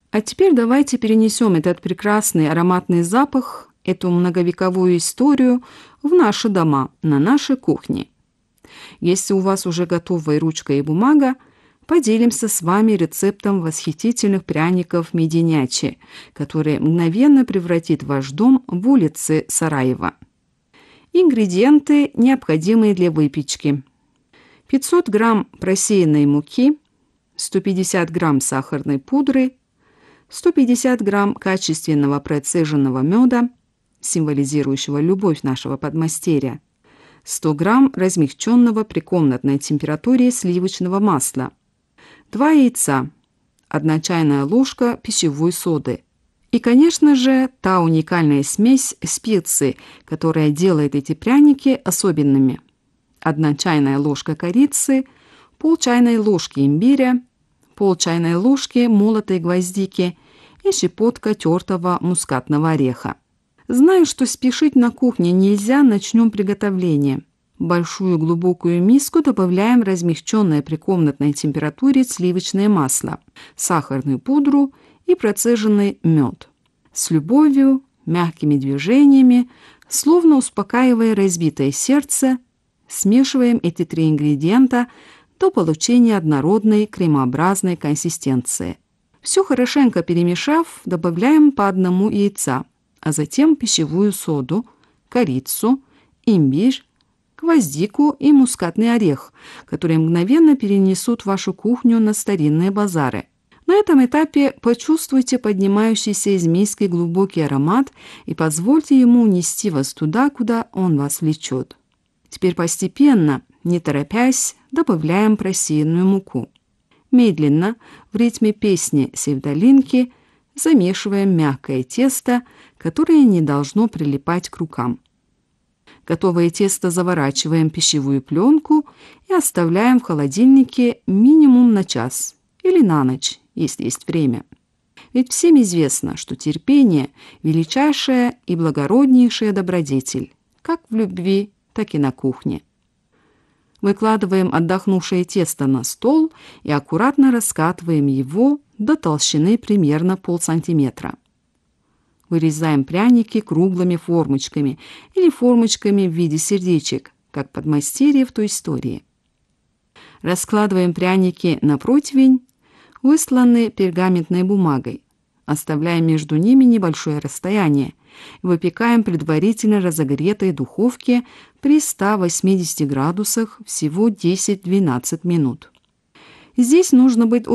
А теперь давайте перенесем этот прекрасный ароматный запах, эту многовековую историю в наши дома, на наши кухни. Если у вас уже готовая ручка и бумага, поделимся с вами рецептом восхитительных пряников мединячи, который мгновенно превратит ваш дом в улицы Сараева. Ингредиенты, необходимые для выпечки. 500 грамм просеянной муки, 150 грамм сахарной пудры, 150 грамм качественного процеженного меда, символизирующего любовь нашего подмастерья, 100 грамм размягченного при комнатной температуре сливочного масла, 2 яйца, 1 чайная ложка пищевой соды. И, конечно же, та уникальная смесь специй, которая делает эти пряники особенными. 1 чайная ложка корицы, пол чайной ложки имбиря, пол чайной ложки молотой гвоздики и щепотка тертого мускатного ореха. Знаю, что спешить на кухне нельзя, начнем приготовление. В большую глубокую миску добавляем размягченное при комнатной температуре сливочное масло, сахарную пудру и процеженный мед. С любовью, мягкими движениями, словно успокаивая разбитое сердце, смешиваем эти 3 ингредиента до получения однородной кремообразной консистенции. Все хорошенько перемешав, добавляем по 1 яйца, а затем пищевую соду, корицу, имбирь, гвоздику и мускатный орех, которые мгновенно перенесут вашу кухню на старинные базары. На этом этапе почувствуйте поднимающийся из миски глубокий аромат и позвольте ему унести вас туда, куда он вас влечет. Теперь постепенно, не торопясь, добавляем просеянную муку. Медленно, в ритме песни Севдалинки, замешиваем мягкое тесто, которое не должно прилипать к рукам. Готовое тесто заворачиваем в пищевую пленку и оставляем в холодильнике минимум на час или на ночь, если есть время. Ведь всем известно, что терпение – величайшая и благороднейшая добродетель, как в любви, так и на кухне. Выкладываем отдохнувшее тесто на стол и аккуратно раскатываем его до толщины примерно полсантиметра. Вырезаем пряники круглыми формочками или формочками в виде сердечек, как подмастерье в той истории. Раскладываем пряники на противень, высланный пергаментной бумагой. Оставляем между ними небольшое расстояние. Выпекаем в предварительно разогретой духовке при 180 градусах всего 10-12 минут. Здесь нужно быть